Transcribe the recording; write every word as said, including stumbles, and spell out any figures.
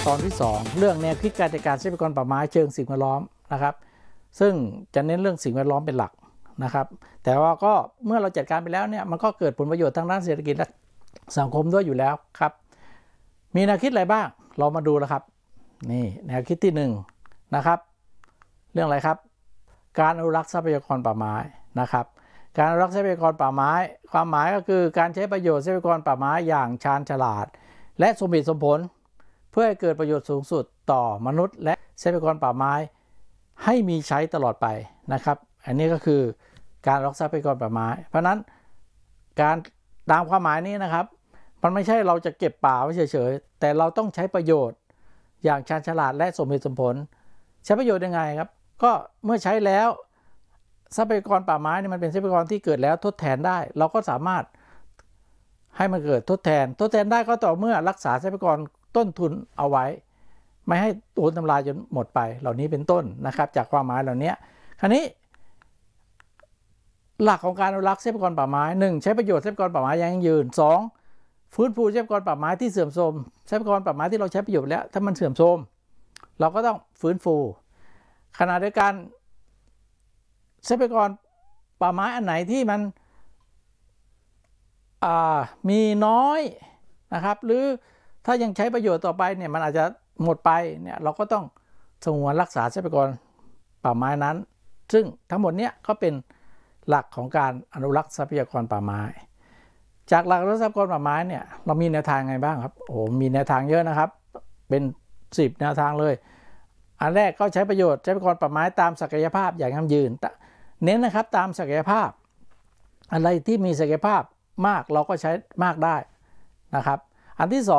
ตอนที่สองเรื่องแนวคิดการจัดการทรัพยากรป่าไม้เชิงสิ่งแวดล้อมนะครับซึ่งจะเน้นเรื่องสิ่งแวดล้อมเป็นหลักนะครับแต่ว่าก็เมื่อเราจัดการไปแล้วเนี่ยมันก็เกิดผลประโยชน์ทางด้านเศรษฐกิจและสังคมด้วยอยู่แล้วครับมีแนวคิดอะไรบ้างเรามาดูแล้วครับนี่แนวคิดที่หนึ่งนะครับเรื่องอะไรครับการอนุรักษ์ทรัพยากรป่าไม้นะครับการอนุรักษ์ทรัพยากรป่าไม้ความหมายก็คือการใช้ประโยชน์ทรัพยากรป่าไม้อย่างชาญฉลาดและสมเหตุสมผลเพื่อให้เกิดประโยชน์สูงสุดต่อมนุษย์และทรัพยากรป่าไม้ให้มีใช้ตลอดไปนะครับอันนี้ก็คือการรักษาทรัพยากรป่าไม้เพราะนั้นการตามความหมายนี้นะครับมันไม่ใช่เราจะเก็บป่าไว้เฉยๆแต่เราต้องใช้ประโยชน์อย่างชาญฉลาดและสมเหตุสมผลใช้ประโยชน์ยังไงครับก็เมื่อใช้แล้วทรัพยากรป่าไม้นี่มันเป็นทรัพยากรที่เกิดแล้วทดแทนได้เราก็สามารถให้มันเกิดทดแทนทดแทนได้ก็ต่อเมื่อรักษาทรัพยากรต้นทุนเอาไว้ไม่ให้โดนทำลายจนหมดไปเหล่านี้เป็นต้นนะครับจากความหมายเหล่านี้คราวนี้หลักของการอนุรักษ์ทรัพยากรป่าไม้หนึ่งใช้ประโยชน์ทรัพยากรป่าไม้ยั่งยืนสองฟื้นฟูทรัพยากรป่าไม้ที่เสื่อมโทรมทรัพยากรป่าไม้ที่เราใช้ประโยชน์แล้วถ้ามันเสื่อมโทรมเราก็ต้องฟื้นฟูขณะเดียวกันทรัพยากรป่าไม้อันไหนที่มันมีน้อยนะครับหรือถ้ายังใช้ประโยชน์ต่อไปเนี่ยมันอาจจะหมดไปเนี่ยเราก็ต้องสงวนรักษาทรัพยากรป่าไม้นั้นซึ่งทั้งหมดเนี้ยก็เป็นหลักของการอนุรักษ์ทรัพยากรป่าไม้จากหลักอนุรักษ์ทรัพยากรป่าไม้เนี่ยเรามีแนวทางไงบ้างครับโอ้มีแนวทางเยอะนะครับเป็นสิบแนวทางเลยอันแรกก็ใช้ประโยชน์ทรัพยากรป่าไม้ตามศักยภาพอย่างยั่งยืนเน้นนะครับตามศักยภาพอะไรที่มีศักยภาพมากเราก็ใช้มากได้นะครับอันที่สอง